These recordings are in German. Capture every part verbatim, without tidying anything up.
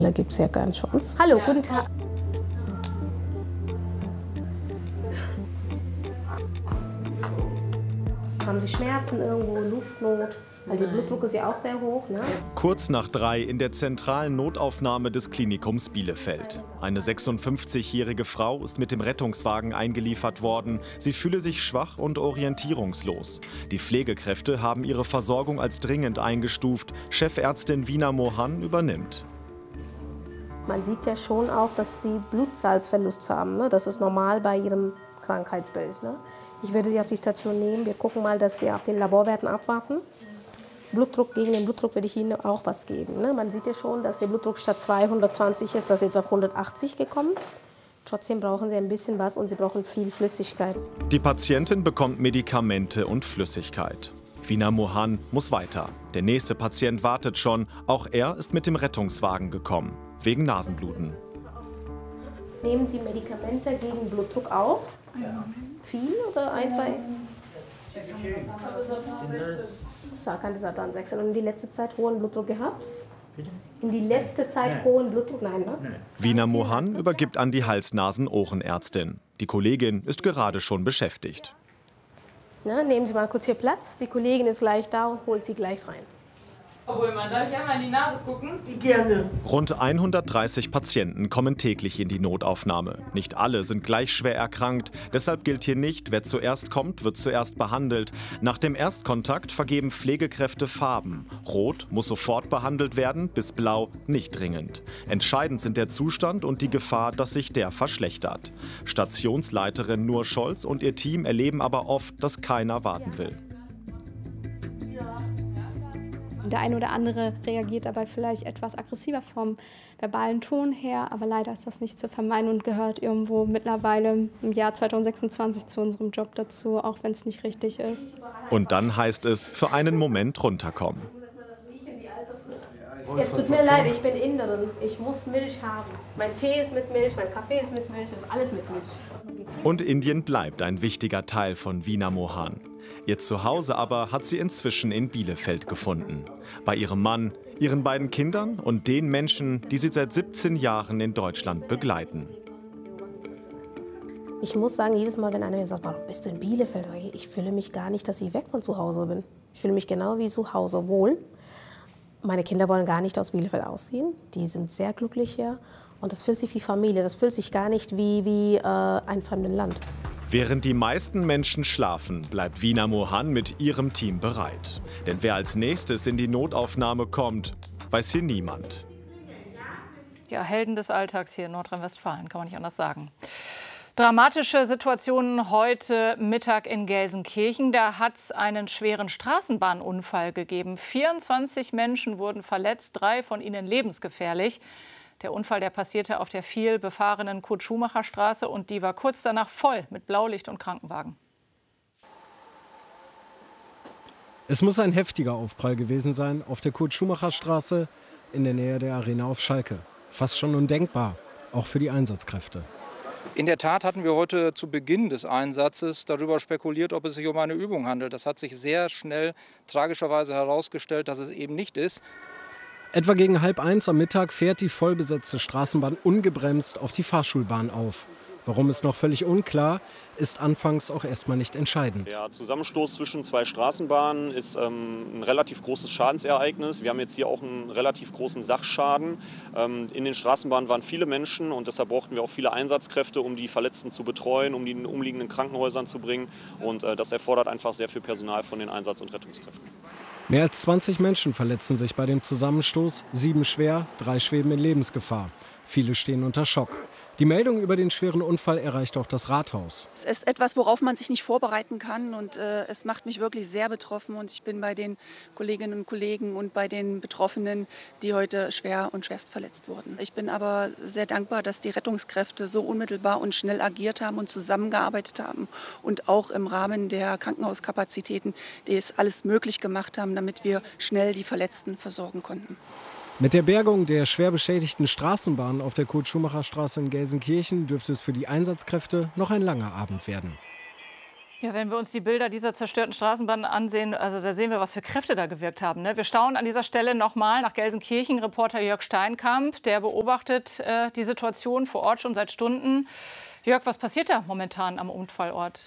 Da gibt es ja keine Chance. Hallo, ja. Guten Tag. Haben Sie Schmerzen irgendwo, Luftnot? Weil der Blutdruck ist ja auch sehr hoch, ne? Kurz nach drei in der zentralen Notaufnahme des Klinikums Bielefeld. Eine sechsundfünfzigjährige Frau ist mit dem Rettungswagen eingeliefert worden. Sie fühle sich schwach und orientierungslos. Die Pflegekräfte haben ihre Versorgung als dringend eingestuft. Chefärztin Vina Mohan übernimmt. Man sieht ja schon auch, dass sie Blutsalzverlust haben, ne? Das ist normal bei ihrem Krankheitsbild, ne? Ich würde sie auf die Station nehmen. Wir gucken mal, dass wir auf den Laborwerten abwarten. Blutdruck, gegen den Blutdruck würde ich Ihnen auch was geben. Ne? Man sieht ja schon, dass der Blutdruck statt zweihundertzwanzig ist, das ist jetzt auf hundertachtzig gekommen. Trotzdem brauchen Sie ein bisschen was und Sie brauchen viel Flüssigkeit. Die Patientin bekommt Medikamente und Flüssigkeit. Vina Mohan muss weiter. Der nächste Patient wartet schon. Auch er ist mit dem Rettungswagen gekommen, wegen Nasenbluten. Nehmen Sie Medikamente gegen Blutdruck auch? Ja. Viel oder ein, zwei? Sartan sechs. Und in die letzte Zeit hohen Blutdruck gehabt? Bitte? In die letzte Zeit Nein. hohen Blutdruck? Nein, ne? Nein. Vina Mohan übergibt an die Hals-Nasen-Ohrenärztin. Die Kollegin ist gerade schon beschäftigt. Na, nehmen Sie mal kurz hier Platz. Die Kollegin ist gleich da und holt Sie gleich rein. Obwohl, man darf ich einmal in die Nase gucken? Gerne. Rund hundertdreißig Patienten kommen täglich in die Notaufnahme. Nicht alle sind gleich schwer erkrankt. Deshalb gilt hier nicht, wer zuerst kommt, wird zuerst behandelt. Nach dem Erstkontakt vergeben Pflegekräfte Farben. Rot muss sofort behandelt werden, bis blau nicht dringend. Entscheidend sind der Zustand und die Gefahr, dass sich der verschlechtert. Stationsleiterin Nur Scholz und ihr Team erleben aber oft, dass keiner warten will. Der eine oder andere reagiert dabei vielleicht etwas aggressiver vom verbalen Ton her, aber leider ist das nicht zu vermeiden und gehört irgendwo mittlerweile im Jahr zweitausendsechsundzwanzig zu unserem Job dazu, auch wenn es nicht richtig ist. Und dann heißt es, für einen Moment runterkommen. Es tut mir leid, ich bin Inderin. Ich muss Milch haben. Mein Tee ist mit Milch, mein Kaffee ist mit Milch, ist alles mit Milch. Und Indien bleibt ein wichtiger Teil von Vina Mohan. Ihr Zuhause aber hat sie inzwischen in Bielefeld gefunden. Bei ihrem Mann, ihren beiden Kindern und den Menschen, die sie seit siebzehn Jahren in Deutschland begleiten. Ich muss sagen, jedes Mal, wenn einer mir sagt, warum bist du in Bielefeld? Ich fühle mich gar nicht, dass ich weg von zu Hause bin. Ich fühle mich genau wie zu Hause wohl. Meine Kinder wollen gar nicht aus Bielefeld ausziehen. Die sind sehr glücklich hier. Und das fühlt sich wie Familie. Das fühlt sich gar nicht wie, wie äh, ein fremdes Land. Während die meisten Menschen schlafen, bleibt Vina Mohan mit ihrem Team bereit. Denn wer als nächstes in die Notaufnahme kommt, weiß hier niemand. Ja, Helden des Alltags hier in Nordrhein-Westfalen, kann man nicht anders sagen. Dramatische Situationen heute Mittag in Gelsenkirchen. Da hat es einen schweren Straßenbahnunfall gegeben. vierundzwanzig Menschen wurden verletzt, drei von ihnen lebensgefährlich. Der Unfall, der passierte auf der viel befahrenen Kurt-Schumacher-Straße und die war kurz danach voll mit Blaulicht und Krankenwagen. Es muss ein heftiger Aufprall gewesen sein auf der Kurt-Schumacher-Straße in der Nähe der Arena auf Schalke. Fast schon undenkbar, auch für die Einsatzkräfte. In der Tat hatten wir heute zu Beginn des Einsatzes darüber spekuliert, ob es sich um eine Übung handelt. Das hat sich sehr schnell tragischerweise herausgestellt, dass es eben nicht ist. Etwa gegen halb eins am Mittag fährt die vollbesetzte Straßenbahn ungebremst auf die Fahrschulbahn auf. Warum ist noch völlig unklar, ist anfangs auch erstmal nicht entscheidend. Der Zusammenstoß zwischen zwei Straßenbahnen ist ähm, ein relativ großes Schadensereignis. Wir haben jetzt hier auch einen relativ großen Sachschaden. Ähm, in den Straßenbahnen waren viele Menschen und deshalb brauchten wir auch viele Einsatzkräfte, um die Verletzten zu betreuen, um die in den umliegenden Krankenhäusern zu bringen. Und äh, das erfordert einfach sehr viel Personal von den Einsatz- und Rettungskräften. Mehr als zwanzig Menschen verletzen sich bei dem Zusammenstoß, sieben schwer, drei schweben in Lebensgefahr. Viele stehen unter Schock. Die Meldung über den schweren Unfall erreicht auch das Rathaus. Es ist etwas, worauf man sich nicht vorbereiten kann und äh, es macht mich wirklich sehr betroffen und ich bin bei den Kolleginnen und Kollegen und bei den Betroffenen, die heute schwer und schwerst verletzt wurden. Ich bin aber sehr dankbar, dass die Rettungskräfte so unmittelbar und schnell agiert haben und zusammengearbeitet haben und auch im Rahmen der Krankenhauskapazitäten, die es alles möglich gemacht haben, damit wir schnell die Verletzten versorgen konnten. Mit der Bergung der schwer beschädigten Straßenbahn auf der Kurt-Schumacher-Straße in Gelsenkirchen dürfte es für die Einsatzkräfte noch ein langer Abend werden. Ja, wenn wir uns die Bilder dieser zerstörten Straßenbahn ansehen, also da sehen wir, was für Kräfte da gewirkt haben. Ne? Wir schauen an dieser Stelle nochmal nach Gelsenkirchen. Reporter Jörg Steinkamp, der beobachtet äh, die Situation vor Ort schon seit Stunden. Jörg, was passiert da momentan am Unfallort?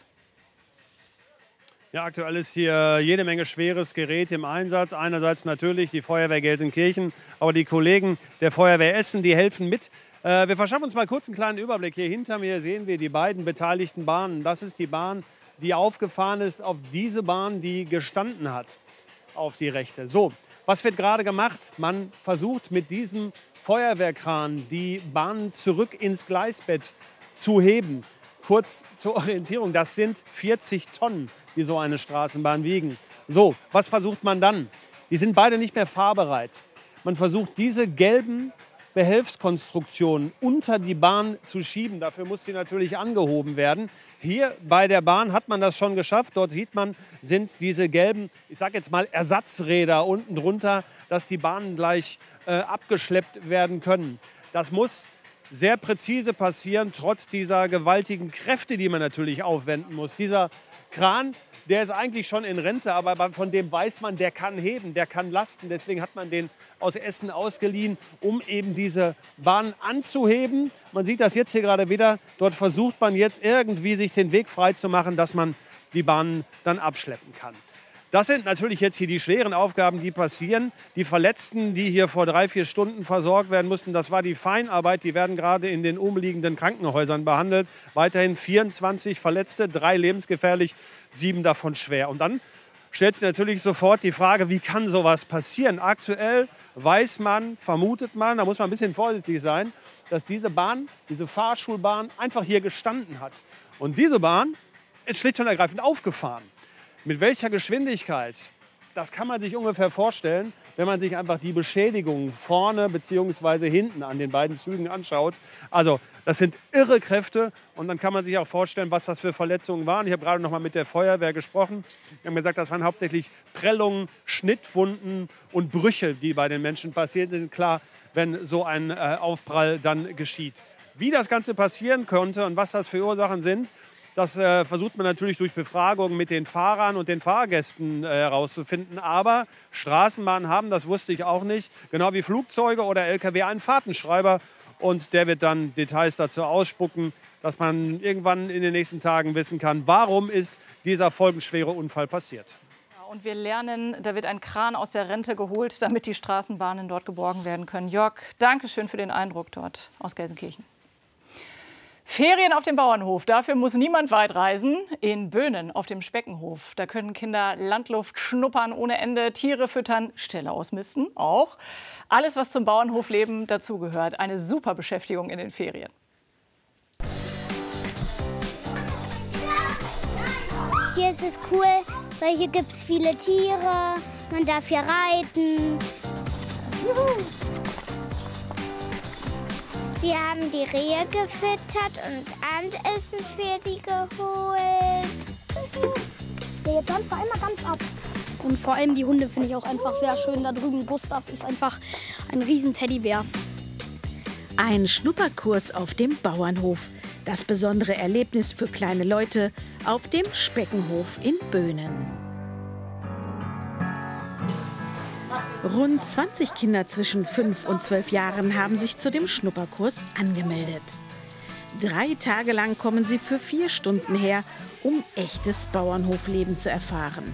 Ja, aktuell ist hier jede Menge schweres Gerät im Einsatz. Einerseits natürlich die Feuerwehr Gelsenkirchen, aber die Kollegen der Feuerwehr Essen, die helfen mit. Äh, wir verschaffen uns mal kurz einen kleinen Überblick. Hier hinter mir sehen wir die beiden beteiligten Bahnen. Das ist die Bahn, die aufgefahren ist auf diese Bahn, die gestanden hat, auf die rechte. So, was wird gerade gemacht? Man versucht mit diesem Feuerwehrkran die Bahn zurück ins Gleisbett zu heben. Kurz zur Orientierung, das sind vierzig Tonnen, die so eine Straßenbahn wiegen. So, was versucht man dann? Die sind beide nicht mehr fahrbereit. Man versucht, diese gelben Behelfskonstruktionen unter die Bahn zu schieben. Dafür muss sie natürlich angehoben werden. Hier bei der Bahn hat man das schon geschafft. Dort sieht man, sind diese gelben, ich sage jetzt mal Ersatzräder unten drunter, dass die Bahnen gleich äh, abgeschleppt werden können. Das muss sehr präzise passieren, trotz dieser gewaltigen Kräfte, die man natürlich aufwenden muss. Dieser Kran, der ist eigentlich schon in Rente, aber von dem weiß man, der kann heben, der kann lasten. Deswegen hat man den aus Essen ausgeliehen, um eben diese Bahn anzuheben. Man sieht das jetzt hier gerade wieder. Dort versucht man jetzt irgendwie sich den Weg frei zu machen, dass man die Bahn dann abschleppen kann. Das sind natürlich jetzt hier die schweren Aufgaben, die passieren. Die Verletzten, die hier vor drei, vier Stunden versorgt werden mussten, das war die Feinarbeit. Die werden gerade in den umliegenden Krankenhäusern behandelt. Weiterhin vierundzwanzig Verletzte, drei lebensgefährlich, sieben davon schwer. Und dann stellt sich natürlich sofort die Frage, wie kann sowas passieren? Aktuell weiß man, vermutet man, da muss man ein bisschen vorsichtig sein, dass diese Bahn, diese Fahrschulbahn einfach hier gestanden hat. Und diese Bahn ist schlicht und ergreifend aufgefahren. Mit welcher Geschwindigkeit, das kann man sich ungefähr vorstellen, wenn man sich einfach die Beschädigungen vorne bzw. hinten an den beiden Zügen anschaut. Also das sind irre Kräfte und dann kann man sich auch vorstellen, was das für Verletzungen waren. Ich habe gerade noch mal mit der Feuerwehr gesprochen. Die haben gesagt, das waren hauptsächlich Prellungen, Schnittwunden und Brüche, die bei den Menschen passiert sind. Klar, wenn so ein äh, Aufprall dann geschieht. Wie das Ganze passieren konnte und was das für Ursachen sind, das äh, versucht man natürlich durch Befragungen mit den Fahrern und den Fahrgästen äh, herauszufinden. Aber Straßenbahnen haben, das wusste ich auch nicht, genau wie Flugzeuge oder L K W, einen Fahrtenschreiber. Und der wird dann Details dazu ausspucken, dass man irgendwann in den nächsten Tagen wissen kann, warum ist dieser folgenschwere Unfall passiert. Und wir lernen, da wird ein Kran aus der Rente geholt, damit die Straßenbahnen dort geborgen werden können. Jörg, danke schön für den Eindruck dort aus Gelsenkirchen. Ferien auf dem Bauernhof, dafür muss niemand weit reisen. In Böhnen auf dem Speckenhof, da können Kinder Landluft schnuppern ohne Ende, Tiere füttern, Ställe ausmisten, auch. Alles, was zum Bauernhofleben dazugehört. Eine super Beschäftigung in den Ferien. Hier ist es cool, weil hier gibt es viele Tiere, man darf hier reiten. Juhu. Wir haben die Rehe gefüttert und Abendessen für die geholt. Der jumpt vor allem ganz ab. Und vor allem die Hunde finde ich auch einfach sehr schön. Da drüben Gustav ist einfach ein riesen Teddybär. Ein Schnupperkurs auf dem Bauernhof. Das besondere Erlebnis für kleine Leute auf dem Speckenhof in Böhnen. Rund zwanzig Kinder zwischen fünf und zwölf Jahren haben sich zu dem Schnupperkurs angemeldet. Drei Tage lang kommen sie für vier Stunden her, um echtes Bauernhofleben zu erfahren.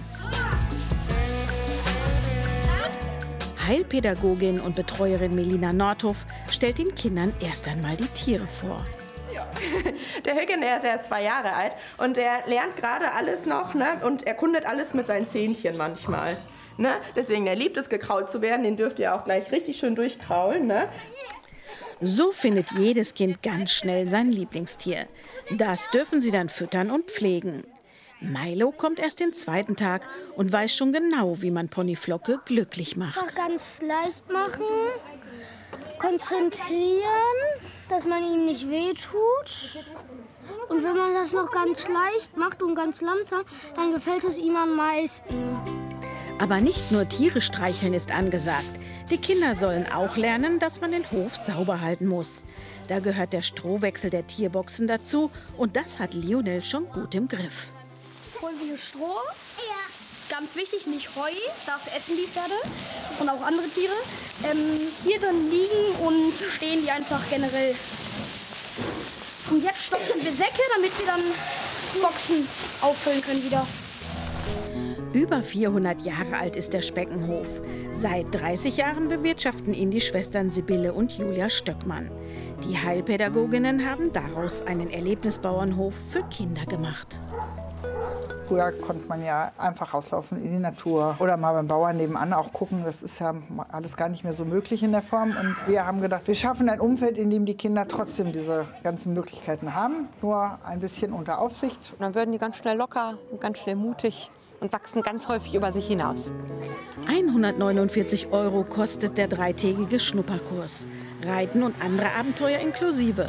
Heilpädagogin und Betreuerin Melina Nordhoff stellt den Kindern erst einmal die Tiere vor. Der Hüggen, der ist erst zwei Jahre alt und er lernt gerade alles noch, ne? Und erkundet alles mit seinen Zähnchen manchmal. Ne? Deswegen, er liebt es, gekrault zu werden, den dürft ihr auch gleich richtig schön durchkraulen. Ne? So findet jedes Kind ganz schnell sein Lieblingstier. Das dürfen sie dann füttern und pflegen. Milo kommt erst den zweiten Tag und weiß schon genau, wie man Ponyflocke glücklich macht. Einfach ganz leicht machen, konzentrieren, dass man ihm nicht wehtut. Und wenn man das noch ganz leicht macht und ganz langsam, dann gefällt es ihm am meisten. Aber nicht nur Tiere streicheln ist angesagt. Die Kinder sollen auch lernen, dass man den Hof sauber halten muss. Da gehört der Strohwechsel der Tierboxen dazu und das hat Lionel schon gut im Griff. holen wir hier Stroh. Ja. Ganz wichtig, nicht Heu, dafür essen die Pferde und auch andere Tiere. Ähm, hier drin liegen und stehen die einfach generell. Und jetzt stopfen wir Säcke, damit wir dann Boxen auffüllen können wieder. Über vierhundert Jahre alt ist der Speckenhof. Seit dreißig Jahren bewirtschaften ihn die Schwestern Sibylle und Julia Stöckmann. Die Heilpädagoginnen haben daraus einen Erlebnisbauernhof für Kinder gemacht. Früher konnte man ja einfach rauslaufen in die Natur oder mal beim Bauern nebenan auch gucken. Das ist ja alles gar nicht mehr so möglich in der Form. Und wir haben gedacht, wir schaffen ein Umfeld, in dem die Kinder trotzdem diese ganzen Möglichkeiten haben, nur ein bisschen unter Aufsicht. Und dann werden die ganz schnell locker und ganz schnell mutig und wachsen ganz häufig über sich hinaus. hundertneunundvierzig Euro kostet der dreitägige Schnupperkurs. Reiten und andere Abenteuer inklusive.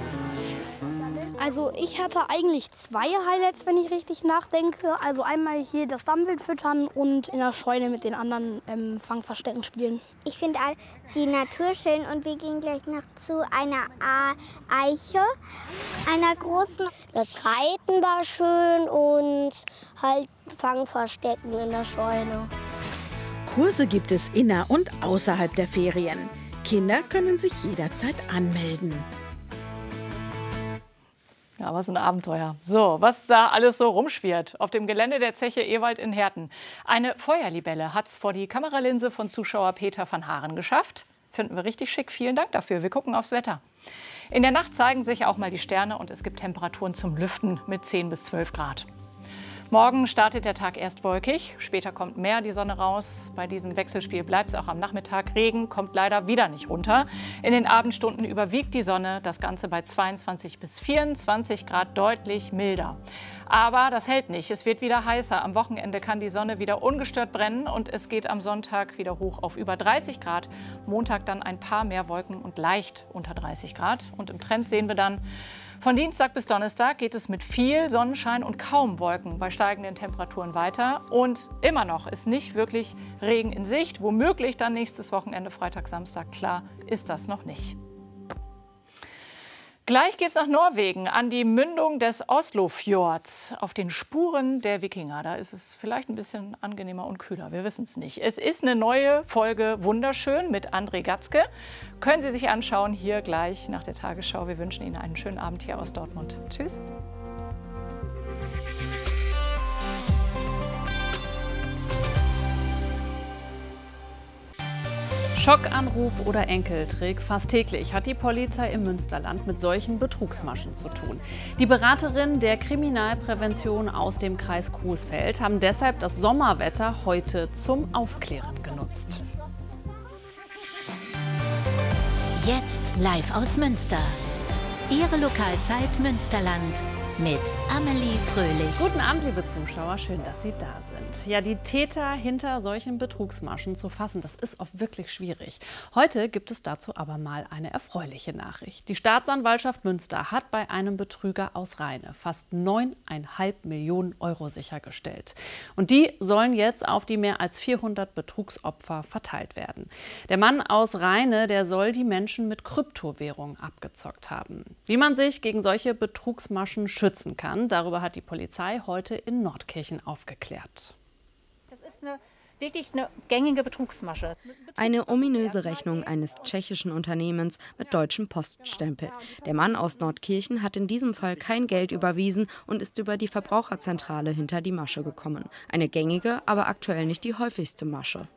Also ich hatte eigentlich zwei Highlights, wenn ich richtig nachdenke. Also einmal hier das Dammwild füttern und in der Scheune mit den anderen ähm, Fangverstecken spielen. Ich finde die Natur schön und wir gehen gleich noch zu einer Eiche, einer großen. Das Reiten war schön und halt Fangverstecken in der Scheune. Kurse gibt es inner- und außerhalb der Ferien. Kinder können sich jederzeit anmelden. Ja, was ein Abenteuer. So, was da alles so rumschwirrt auf dem Gelände der Zeche Ewald in Herten. Eine Feuerlibelle hat es vor die Kameralinse von Zuschauer Peter van Haren geschafft. Finden wir richtig schick. Vielen Dank dafür. Wir gucken aufs Wetter. In der Nacht zeigen sich auch mal die Sterne und es gibt Temperaturen zum Lüften mit zehn bis zwölf Grad. Morgen startet der Tag erst wolkig, später kommt mehr die Sonne raus. Bei diesem Wechselspiel bleibt es auch am Nachmittag. Regen kommt leider wieder nicht runter. In den Abendstunden überwiegt die Sonne, das Ganze bei zweiundzwanzig bis vierundzwanzig Grad deutlich milder. Aber das hält nicht, es wird wieder heißer. Am Wochenende kann die Sonne wieder ungestört brennen und es geht am Sonntag wieder hoch auf über dreißig Grad. Montag dann ein paar mehr Wolken und leicht unter dreißig Grad. Und im Trend sehen wir dann, von Dienstag bis Donnerstag geht es mit viel Sonnenschein und kaum Wolken bei steigenden Temperaturen weiter. Und immer noch ist nicht wirklich Regen in Sicht. Womöglich dann nächstes Wochenende, Freitag, Samstag. Klar ist das noch nicht. Gleich geht's nach Norwegen, an die Mündung des Oslofjords, auf den Spuren der Wikinger. Da ist es vielleicht ein bisschen angenehmer und kühler, wir wissen es nicht. Es ist eine neue Folge Wunderschön mit André Gatzke. Können Sie sich anschauen, hier gleich nach der Tagesschau. Wir wünschen Ihnen einen schönen Abend hier aus Dortmund. Tschüss. Schockanruf oder Enkeltrick. Fast täglich hat die Polizei im Münsterland mit solchen Betrugsmaschen zu tun. Die Beraterinnen der Kriminalprävention aus dem Kreis Coesfeld haben deshalb das Sommerwetter heute zum Aufklären genutzt. Jetzt live aus Münster. Ihre Lokalzeit Münsterland mit Amelie Fröhlich. Guten Abend, liebe Zuschauer. Schön, dass Sie da sind. Ja, die Täter hinter solchen Betrugsmaschen zu fassen, das ist auch wirklich schwierig. Heute gibt es dazu aber mal eine erfreuliche Nachricht. Die Staatsanwaltschaft Münster hat bei einem Betrüger aus Rheine fast neuneinhalb Millionen Euro sichergestellt. Und die sollen jetzt auf die mehr als vierhundert Betrugsopfer verteilt werden. Der Mann aus Rheine, der soll die Menschen mit Kryptowährungen abgezockt haben. Wie man sich gegen solche Betrugsmaschen schützen kann. Darüber hat die Polizei heute in Nordkirchen aufgeklärt. Das ist eine, wirklich eine gängige Betrugsmasche. Eine ominöse Rechnung eines tschechischen Unternehmens mit deutschem Poststempel. Der Mann aus Nordkirchen hat in diesem Fall kein Geld überwiesen und ist über die Verbraucherzentrale hinter die Masche gekommen. Eine gängige, aber aktuell nicht die häufigste Masche.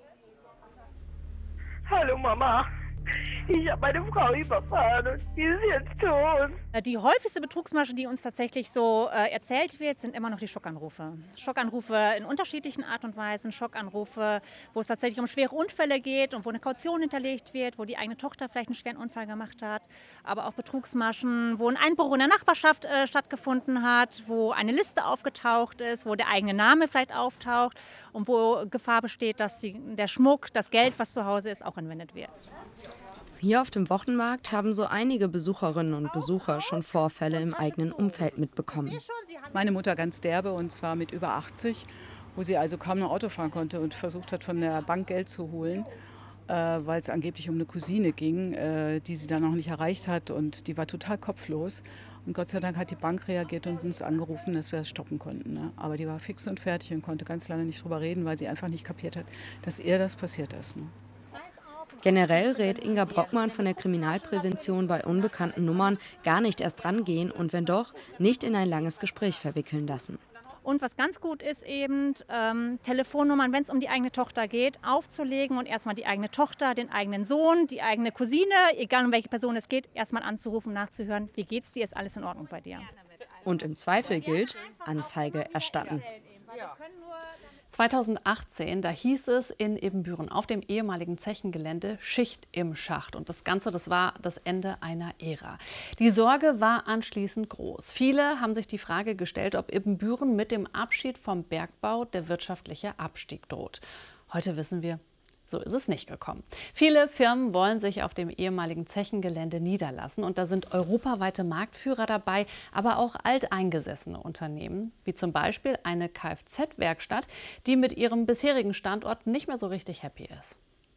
Hallo Mama. Ich habe meine Frau überfahren und die ist jetzt tot. Die häufigste Betrugsmasche, die uns tatsächlich so äh, erzählt wird, sind immer noch die Schockanrufe. Schockanrufe in unterschiedlichen Art und Weisen. Schockanrufe, wo es tatsächlich um schwere Unfälle geht und wo eine Kaution hinterlegt wird, wo die eigene Tochter vielleicht einen schweren Unfall gemacht hat. Aber auch Betrugsmaschen, wo ein Einbruch in der Nachbarschaft äh, stattgefunden hat, wo eine Liste aufgetaucht ist, wo der eigene Name vielleicht auftaucht und wo Gefahr besteht, dass die, der Schmuck, das Geld, was zu Hause ist, auch entwendet wird. Hier auf dem Wochenmarkt haben so einige Besucherinnen und Besucher schon Vorfälle im eigenen Umfeld mitbekommen. Meine Mutter ganz derbe, und zwar mit über achtzig, wo sie also kaum noch Auto fahren konnte und versucht hat, von der Bank Geld zu holen. äh, weil es angeblich um eine Cousine ging, äh, die sie dann noch nicht erreicht hat und die war total kopflos. Und Gott sei Dank hat die Bank reagiert und uns angerufen, dass wir es stoppen konnten. Ne? Aber die war fix und fertig und konnte ganz lange nicht drüber reden, weil sie einfach nicht kapiert hat, dass ihr das passiert ist. Ne? Generell rät Inga Brockmann von der Kriminalprävention bei unbekannten Nummern gar nicht erst rangehen und wenn doch, nicht in ein langes Gespräch verwickeln lassen. Und was ganz gut ist eben, ähm, Telefonnummern, wenn es um die eigene Tochter geht, aufzulegen und erstmal die eigene Tochter, den eigenen Sohn, die eigene Cousine, egal um welche Person es geht, erstmal anzurufen, nachzuhören, wie geht's dir, ist alles in Ordnung bei dir. Und im Zweifel gilt, Anzeige erstatten. zweitausendachtzehn, da hieß es in Ibbenbüren auf dem ehemaligen Zechengelände Schicht im Schacht. Und das Ganze, das war das Ende einer Ära. Die Sorge war anschließend groß. Viele haben sich die Frage gestellt, ob Ibbenbüren mit dem Abschied vom Bergbau der wirtschaftliche Abstieg droht. Heute wissen wir, so ist es nicht gekommen. Viele Firmen wollen sich auf dem ehemaligen Zechengelände niederlassen und da sind europaweite Marktführer dabei, aber auch alteingesessene Unternehmen, wie zum Beispiel eine Kfz-Werkstatt, die mit ihrem bisherigen Standort nicht mehr so richtig happy ist.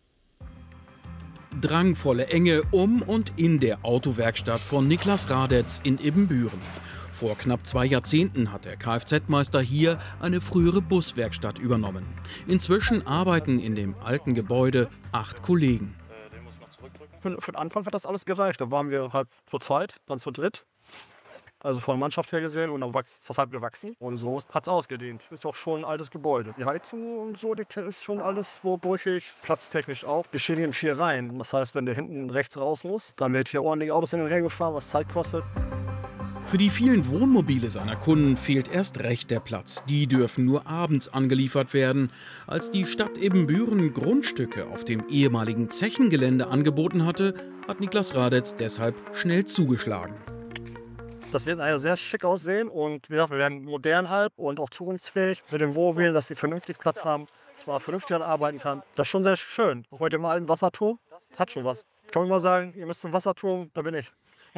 Drangvolle Enge um und in der Autowerkstatt von Niklas Radetz in Ibbenbüren. Vor knapp zwei Jahrzehnten hat der Kfz-Meister hier eine frühere Buswerkstatt übernommen. Inzwischen arbeiten in dem alten Gebäude acht Kollegen. Für, für den Anfang hat das alles gereicht. Da waren wir halt zu zweit, dann zu dritt. Also von der Mannschaft her gesehen und dann ist das halt gewachsen. Und so hat es ausgedient. Ist auch schon ein altes Gebäude. Die Heizung und so, die ist schon alles wo brüchig, platztechnisch auch. Wir stehen hier in vier Reihen. Das heißt, wenn der hinten rechts raus muss, dann wird hier ordentlich Autos in den Rennen gefahren, was Zeit kostet. Für die vielen Wohnmobile seiner Kunden fehlt erst recht der Platz. Die dürfen nur abends angeliefert werden. Als die Stadt Ibbenbüren Grundstücke auf dem ehemaligen Zechengelände angeboten hatte, hat Niklas Radetz deshalb schnell zugeschlagen. Das wird also sehr schick aussehen und wir werden modern halt und auch zukunftsfähig mit den Wohnmobilen, dass sie vernünftig Platz haben, dass man vernünftig arbeiten kann. Das ist schon sehr schön. Heute mal ein Wasserturm, das hat schon was. Kann man mal sagen, ihr müsst zum Wasserturm, da bin ich.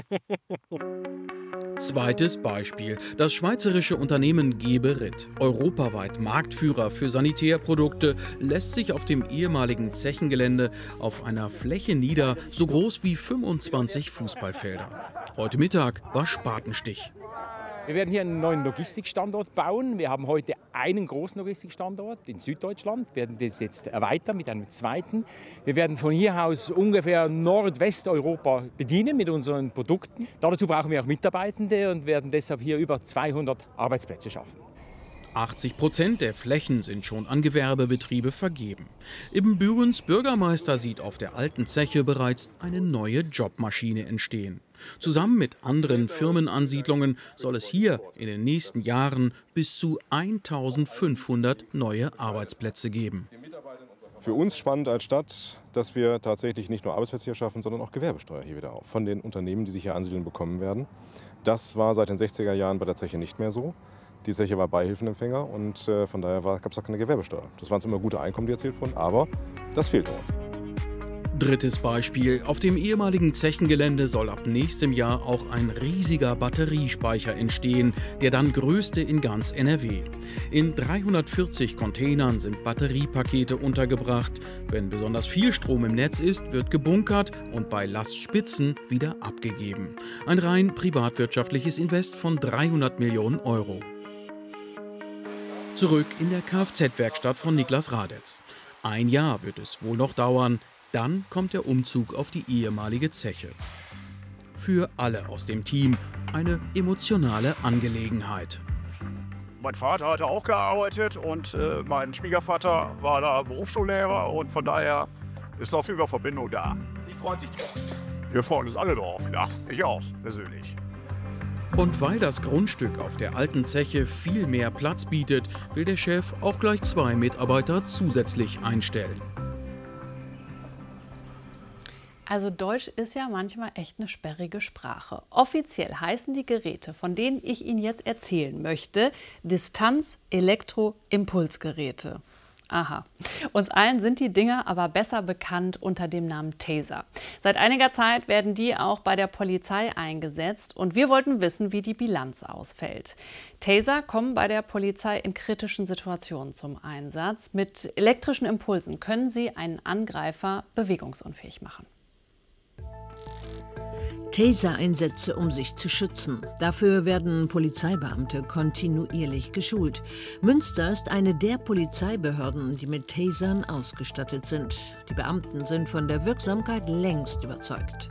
Zweites Beispiel. Das schweizerische Unternehmen Geberit, europaweit Marktführer für Sanitärprodukte, lässt sich auf dem ehemaligen Zechengelände auf einer Fläche nieder, so groß wie fünfundzwanzig Fußballfelder. Heute Mittag war Spatenstich. Wir werden hier einen neuen Logistikstandort bauen. Wir haben heute einen großen Logistikstandort in Süddeutschland, wir werden das jetzt erweitern mit einem zweiten. Wir werden von hier aus ungefähr Nordwesteuropa bedienen mit unseren Produkten. Dazu brauchen wir auch Mitarbeitende und werden deshalb hier über zweihundert Arbeitsplätze schaffen. achtzig Prozent der Flächen sind schon an Gewerbebetriebe vergeben. Ibbenbürens Bürgermeister sieht auf der alten Zeche bereits eine neue Jobmaschine entstehen. Zusammen mit anderen Firmenansiedlungen soll es hier in den nächsten Jahren bis zu eintausendfünfhundert neue Arbeitsplätze geben. Für uns spannend als Stadt, dass wir tatsächlich nicht nur Arbeitsplätze hier schaffen, sondern auch Gewerbesteuer hier wieder auf. Von den Unternehmen, die sich hier ansiedeln, bekommen werden. Das war seit den sechziger Jahren bei der Zeche nicht mehr so. Die Zeche war Beihilfenempfänger und äh, von daher gab es auch keine Gewerbesteuer. Das waren immer gute Einkommen, die erzielt wurden, aber das fehlt uns. Drittes Beispiel. Auf dem ehemaligen Zechengelände soll ab nächstem Jahr auch ein riesiger Batteriespeicher entstehen, der dann größte in ganz N R W. In dreihundertvierzig Containern sind Batteriepakete untergebracht. Wenn besonders viel Strom im Netz ist, wird gebunkert und bei Lastspitzen wieder abgegeben. Ein rein privatwirtschaftliches Invest von dreihundert Millionen Euro. Zurück in der Kfz-Werkstatt von Niklas Radetz. Ein Jahr wird es wohl noch dauern. Dann kommt der Umzug auf die ehemalige Zeche. Für alle aus dem Team eine emotionale Angelegenheit. Mein Vater hatte auch gearbeitet und äh, mein Schwiegervater war da Berufsschullehrer und von daher ist auf jeden Fall Verbindung da. Die freuen sich drauf. Wir freuen uns alle drauf, ja, ich auch persönlich. Und weil das Grundstück auf der alten Zeche viel mehr Platz bietet, will der Chef auch gleich zwei Mitarbeiter zusätzlich einstellen. Also Deutsch ist ja manchmal echt eine sperrige Sprache. Offiziell heißen die Geräte, von denen ich Ihnen jetzt erzählen möchte, Distanz-Elektro-Impulsgeräte. Aha. Uns allen sind die Dinger aber besser bekannt unter dem Namen Taser. Seit einiger Zeit werden die auch bei der Polizei eingesetzt und wir wollten wissen, wie die Bilanz ausfällt. Taser kommen bei der Polizei in kritischen Situationen zum Einsatz. Mit elektrischen Impulsen können sie einen Angreifer bewegungsunfähig machen. Taser-Einsätze, um sich zu schützen. Dafür werden Polizeibeamte kontinuierlich geschult. Münster ist eine der Polizeibehörden, die mit Tasern ausgestattet sind. Die Beamten sind von der Wirksamkeit längst überzeugt.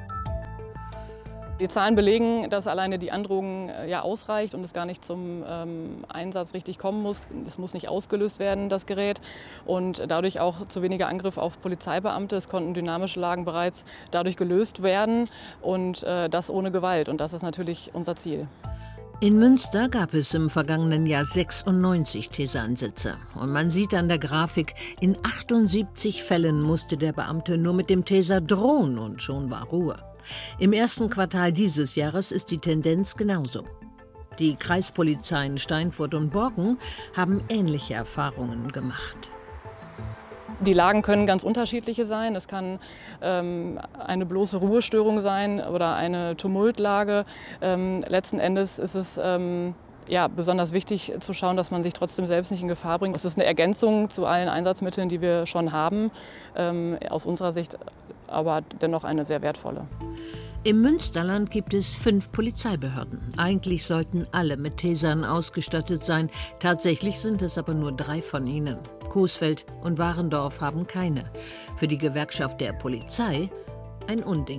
Die Zahlen belegen, dass alleine die Androhung ja ausreicht und es gar nicht zum ähm, Einsatz richtig kommen muss. Es muss nicht ausgelöst werden, das Gerät. Und dadurch auch zu weniger Angriff auf Polizeibeamte. Es konnten dynamische Lagen bereits dadurch gelöst werden und äh, das ohne Gewalt. Und das ist natürlich unser Ziel. In Münster gab es im vergangenen Jahr sechsundneunzig Taser-Einsätze. Und man sieht an der Grafik, in achtundsiebzig Fällen musste der Beamte nur mit dem Taser drohen und schon war Ruhe. Im ersten Quartal dieses Jahres ist die Tendenz genauso. Die Kreispolizeien Steinfurt und Borken haben ähnliche Erfahrungen gemacht. Die Lagen können ganz unterschiedliche sein. Es kann ähm, eine bloße Ruhestörung sein oder eine Tumultlage. Ähm, letzten Endes ist es ähm, ja, besonders wichtig zu schauen, dass man sich trotzdem selbst nicht in Gefahr bringt. Es ist eine Ergänzung zu allen Einsatzmitteln, die wir schon haben. Ähm, aus unserer Sicht aber dennoch eine sehr wertvolle. Im Münsterland gibt es fünf Polizeibehörden. Eigentlich sollten alle mit Tasern ausgestattet sein. Tatsächlich sind es aber nur drei von ihnen. Coesfeld und Warendorf haben keine. Für die Gewerkschaft der Polizei ein Unding.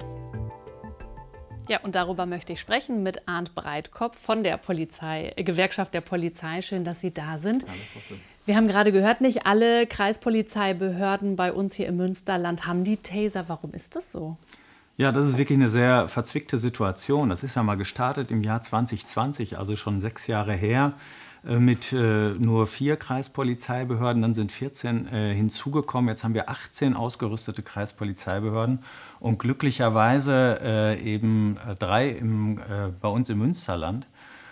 Ja, und darüber möchte ich sprechen mit Arndt Breitkopf von der Polizei, äh, Gewerkschaft der Polizei. Schön, dass Sie da sind. Wir haben gerade gehört, nicht alle Kreispolizeibehörden bei uns hier im Münsterland haben die Taser. Warum ist das so? Ja, das ist wirklich eine sehr verzwickte Situation. Das ist ja mal gestartet im Jahr zwanzig zwanzig, also schon sechs Jahre her, mit äh, nur vier Kreispolizeibehörden. Dann sind vierzehn äh, hinzugekommen. Jetzt haben wir achtzehn ausgerüstete Kreispolizeibehörden und glücklicherweise äh, eben äh, drei im, äh, bei uns im Münsterland.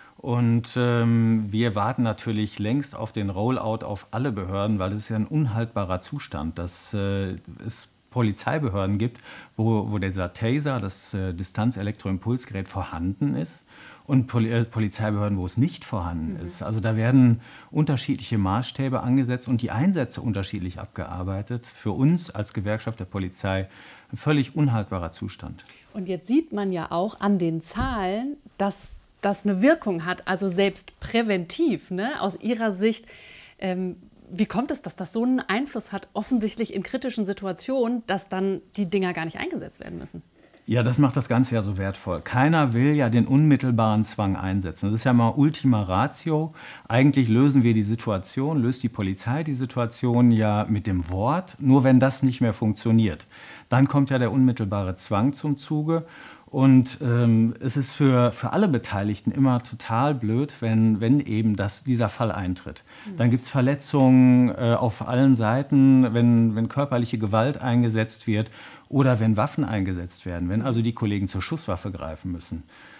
Und ähm, wir warten natürlich längst auf den Rollout auf alle Behörden, weil es ist ja ein unhaltbarer Zustand, dass äh, es Polizeibehörden gibt, wo, wo dieser Taser, das äh, Distanz-Elektroimpulsgerät, vorhanden ist und Pol äh, Polizeibehörden, wo es nicht vorhanden mhm. ist. Also da werden unterschiedliche Maßstäbe angesetzt und die Einsätze unterschiedlich abgearbeitet. Für uns als Gewerkschaft der Polizei ein völlig unhaltbarer Zustand. Und jetzt sieht man ja auch an den Zahlen, dass das eine Wirkung hat, also selbst präventiv, ne? Aus Ihrer Sicht. Ähm, Wie kommt es, dass das so einen Einfluss hat, offensichtlich in kritischen Situationen, dass dann die Dinger gar nicht eingesetzt werden müssen? Ja, das macht das Ganze ja so wertvoll. Keiner will ja den unmittelbaren Zwang einsetzen. Das ist ja mal Ultima Ratio. Eigentlich lösen wir die Situation, löst die Polizei die Situation ja mit dem Wort. Nur wenn das nicht mehr funktioniert, dann kommt ja der unmittelbare Zwang zum Zuge. Und ähm, es ist für, für alle Beteiligten immer total blöd, wenn, wenn eben das, dieser Fall eintritt. Dann gibt es Verletzungen äh, auf allen Seiten, wenn, wenn körperliche Gewalt eingesetzt wird oder wenn Waffen eingesetzt werden, wenn also die Kollegen zur Schusswaffe greifen müssen.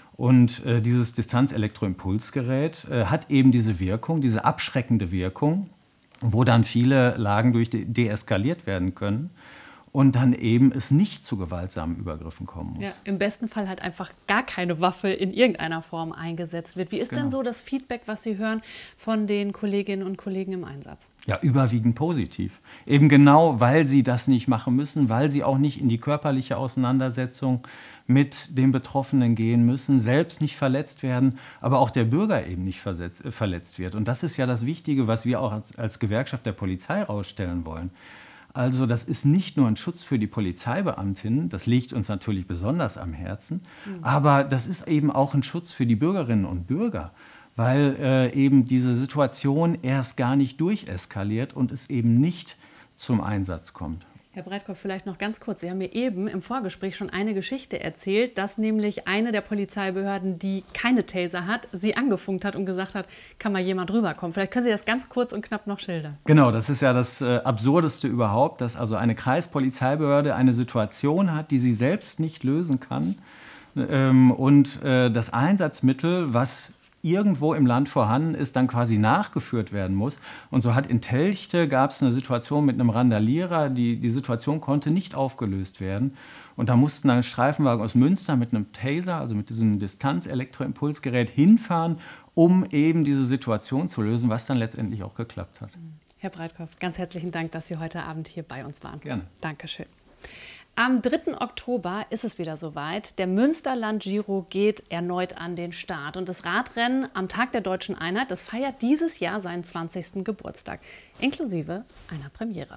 Und äh, dieses Distanz-Elektroimpulsgerät äh, hat eben diese Wirkung, diese abschreckende Wirkung, wo dann viele Lagen durch de- deeskaliert werden können. Und dann eben es nicht zu gewaltsamen Übergriffen kommen muss. Ja, im besten Fall halt einfach gar keine Waffe in irgendeiner Form eingesetzt wird. Wie ist genau. denn so das Feedback, was Sie hören von den Kolleginnen und Kollegen im Einsatz? Ja, überwiegend positiv. Eben genau, weil sie das nicht machen müssen, weil sie auch nicht in die körperliche Auseinandersetzung mit dem Betroffenen gehen müssen, selbst nicht verletzt werden, aber auch der Bürger eben nicht versetzt, äh, verletzt wird. Und das ist ja das Wichtige, was wir auch als, als Gewerkschaft der Polizei herausstellen wollen. Also das ist nicht nur ein Schutz für die Polizeibeamtinnen, das liegt uns natürlich besonders am Herzen, mhm. aber das ist eben auch ein Schutz für die Bürgerinnen und Bürger, weil äh, eben diese Situation erst gar nicht durcheskaliert und es eben nicht zum Einsatz kommt. Herr Breitkopf, vielleicht noch ganz kurz. Sie haben mir eben im Vorgespräch schon eine Geschichte erzählt, dass nämlich eine der Polizeibehörden, die keine Taser hat, Sie angefunkt hat und gesagt hat, kann mal jemand rüberkommen. Vielleicht können Sie das ganz kurz und knapp noch schildern. Genau, das ist ja das äh, Absurdeste überhaupt, dass also eine Kreispolizeibehörde eine Situation hat, die sie selbst nicht lösen kann. Ähm, und äh, das Einsatzmittel, was irgendwo im Land vorhanden ist, dann quasi nachgeführt werden muss. Und so hat in Telchte gab es eine Situation mit einem Randalierer, die, die Situation konnte nicht aufgelöst werden. Und da mussten dann Streifenwagen aus Münster mit einem Taser, also mit diesem Distanz-Elektroimpulsgerät hinfahren, um eben diese Situation zu lösen, was dann letztendlich auch geklappt hat. Herr Breitkopf, ganz herzlichen Dank, dass Sie heute Abend hier bei uns waren. Gerne. Dankeschön. Am dritten Oktober ist es wieder soweit. Der Münsterland-Giro geht erneut an den Start. Und das Radrennen am Tag der Deutschen Einheit, das feiert dieses Jahr seinen zwanzigsten Geburtstag, inklusive einer Premiere.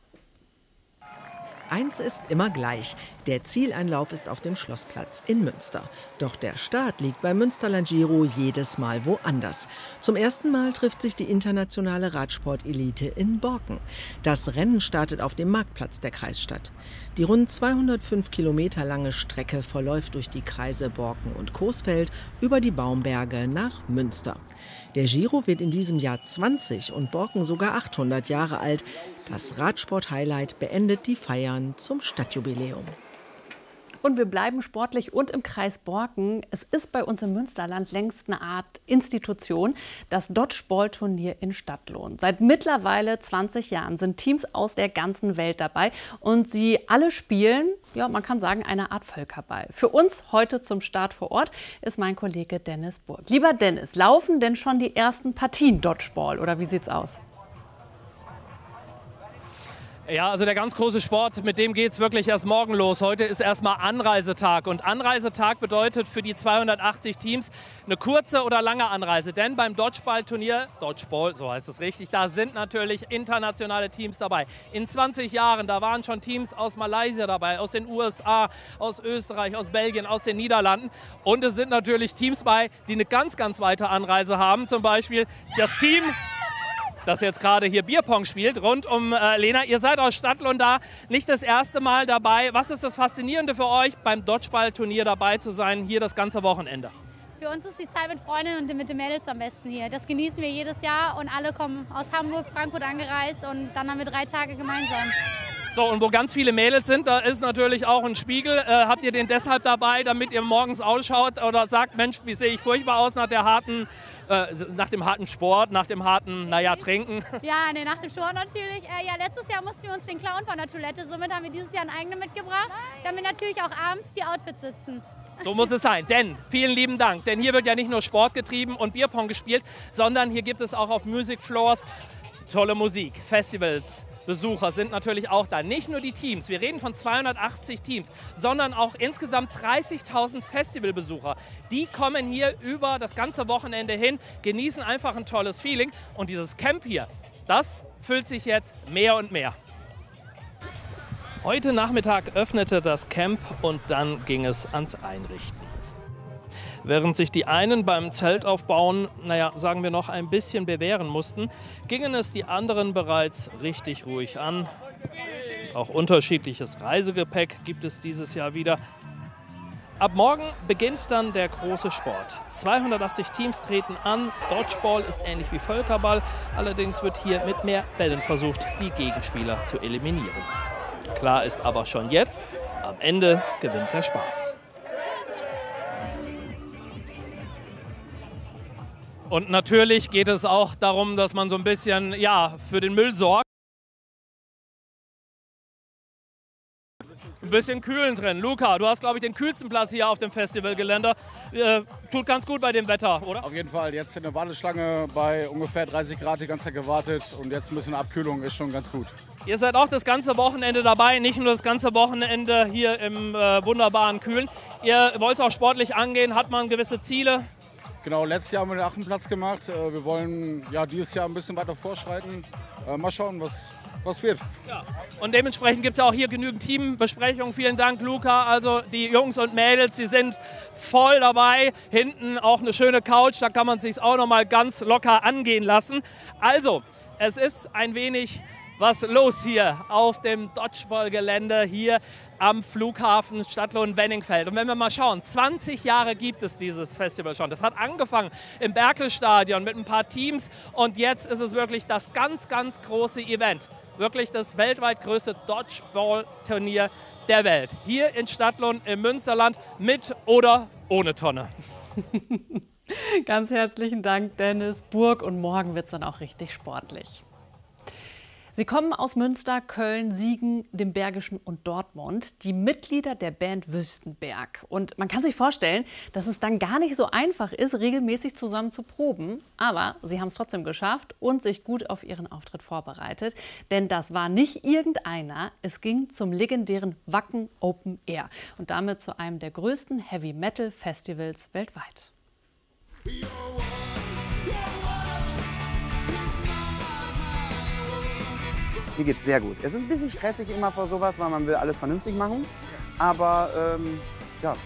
Eins ist immer gleich. Der Zieleinlauf ist auf dem Schlossplatz in Münster. Doch der Start liegt beim Münsterland Giro jedes Mal woanders. Zum ersten Mal trifft sich die internationale Radsportelite in Borken. Das Rennen startet auf dem Marktplatz der Kreisstadt. Die rund zweihundertfünf Kilometer lange Strecke verläuft durch die Kreise Borken und Coesfeld über die Baumberge nach Münster. Der Giro wird in diesem Jahr zwanzig und Borken sogar achthundert Jahre alt. Das Radsport-Highlight beendet die Feiern zum Stadtjubiläum. Und wir bleiben sportlich und im Kreis Borken. Es ist bei uns im Münsterland längst eine Art Institution, das Dodgeball-Turnier in Stadtlohn. Seit mittlerweile zwanzig Jahren sind Teams aus der ganzen Welt dabei und sie alle spielen, ja, man kann sagen, eine Art Völkerball. Für uns heute zum Start vor Ort ist mein Kollege Dennis Burg. Lieber Dennis, laufen denn schon die ersten Partien Dodgeball oder wie sieht's aus? Ja, also der ganz große Sport, mit dem geht es wirklich erst morgen los. Heute ist erstmal Anreisetag. Und Anreisetag bedeutet für die zweihundertachtzig Teams eine kurze oder lange Anreise. Denn beim Dodgeball-Turnier, Dodgeball, so heißt es richtig, da sind natürlich internationale Teams dabei. In zwanzig Jahren, da waren schon Teams aus Malaysia dabei, aus den U S A, aus Österreich, aus Belgien, aus den Niederlanden. Und es sind natürlich Teams bei, die eine ganz, ganz weite Anreise haben. Zum Beispiel das Team, das jetzt gerade hier Bierpong spielt, rund um äh, Lena. Ihr seid aus Stadtlohn da, nicht das erste Mal dabei. Was ist das Faszinierende für euch, beim Dodgeball-Turnier dabei zu sein, hier das ganze Wochenende? Für uns ist die Zeit mit Freundinnen und mit den Mädels am besten hier. Das genießen wir jedes Jahr und alle kommen aus Hamburg, Frankfurt angereist und dann haben wir drei Tage gemeinsam. So, und wo ganz viele Mädels sind, da ist natürlich auch ein Spiegel. Äh, habt ihr den deshalb dabei, damit ihr morgens ausschaut oder sagt, Mensch, wie sehe ich furchtbar aus nach der harten, äh, nach dem harten Sport, nach dem harten, naja, Trinken? Ja, nee, nach dem Sport natürlich. Äh, ja, letztes Jahr mussten wir uns den klauen von der Toilette. Somit haben wir dieses Jahr einen eigenen mitgebracht, damit natürlich auch abends die Outfits sitzen. So muss es sein, denn vielen lieben Dank, denn hier wird ja nicht nur Sport getrieben und Bierpong gespielt, sondern hier gibt es auch auf Music Floors tolle Musik, Festivals. Besucher sind natürlich auch da. Nicht nur die Teams, wir reden von zweihundertachtzig Teams, sondern auch insgesamt dreißigtausend Festivalbesucher. Die kommen hier über das ganze Wochenende hin, genießen einfach ein tolles Feeling. Und dieses Camp hier, das füllt sich jetzt mehr und mehr. Heute Nachmittag öffnete das Camp und dann ging es ans Einrichten. Während sich die einen beim Zeltaufbauen, naja, sagen wir noch, ein bisschen bewähren mussten, gingen es die anderen bereits richtig ruhig an. Auch unterschiedliches Reisegepäck gibt es dieses Jahr wieder. Ab morgen beginnt dann der große Sport. zweihundertachtzig Teams treten an. Dodgeball ist ähnlich wie Völkerball, allerdings wird hier mit mehr Bällen versucht, die Gegenspieler zu eliminieren. Klar ist aber schon jetzt, am Ende gewinnt der Spaß. Und natürlich geht es auch darum, dass man so ein bisschen, ja, für den Müll sorgt. Ein bisschen kühlen drin. Luca, du hast, glaube ich, den kühlsten Platz hier auf dem Festivalgelände. Äh, tut ganz gut bei dem Wetter, oder? Auf jeden Fall. Jetzt in der Warteschlange bei ungefähr dreißig Grad die ganze Zeit gewartet. Und jetzt ein bisschen Abkühlung ist schon ganz gut. Ihr seid auch das ganze Wochenende dabei, nicht nur das ganze Wochenende hier im äh, wunderbaren Kühlen. Ihr wollt auch sportlich angehen, hat man gewisse Ziele? Genau, letztes Jahr haben wir den achten Platz gemacht. Wir wollen ja dieses Jahr ein bisschen weiter vorschreiten. Mal schauen, was, was wird. Ja. Und dementsprechend gibt es ja auch hier genügend Teambesprechungen. Vielen Dank, Luca. Also die Jungs und Mädels, die sind voll dabei. Hinten auch eine schöne Couch, da kann man es sich auch noch mal ganz locker angehen lassen. Also, es ist ein wenig was los hier auf dem Dodgeball-Gelände hier am Flughafen Stadtlohn-Wenningfeld. Und wenn wir mal schauen, zwanzig Jahre gibt es dieses Festival schon. Das hat angefangen im Berkelstadion mit ein paar Teams und jetzt ist es wirklich das ganz, ganz große Event. Wirklich das weltweit größte Dodgeball-Turnier der Welt. Hier in Stadtlohn im Münsterland mit oder ohne Tonne. Ganz herzlichen Dank, Dennis Burg. Und morgen wird es dann auch richtig sportlich. Sie kommen aus Münster, Köln, Siegen, dem Bergischen und Dortmund. Die Mitglieder der Band Wüstenberg. Und man kann sich vorstellen, dass es dann gar nicht so einfach ist, regelmäßig zusammen zu proben. Aber sie haben es trotzdem geschafft und sich gut auf ihren Auftritt vorbereitet. Denn das war nicht irgendeiner. Es ging zum legendären Wacken Open Air. Und damit zu einem der größten Heavy-Metal-Festivals weltweit. Mir geht's sehr gut. Es ist ein bisschen stressig immer vor sowas, weil man will alles vernünftig machen. Aber ähm, ja,